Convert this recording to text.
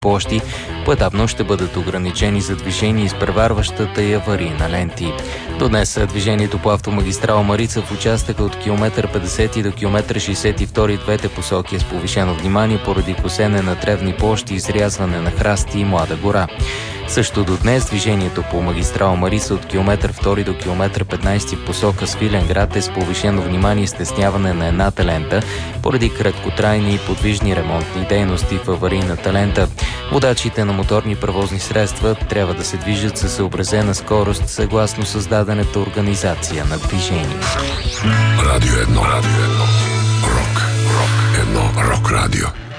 площи поетапно ще бъдат ограничени за движение изпреварващата и аварийна ленти. До днес движението по автомагистрала Марица в участъка от километър 50 до километър 62 двете посоки е с повишено внимание поради косене на тревни площи, изрязване на храсти и млада гора. Също до днес движението по магистрала Марица от километър 2 до километър 15 в посока Свиленград е с повишено внимание и стесняване на едната лента поради краткотрайни и подвижни ремонтни дейности в аварийната лента. Водачите на моторни превозни средства трябва да се движат със съобразена скорост съгласно създадената организация на движение. Радио 1. Рок. Рок радио.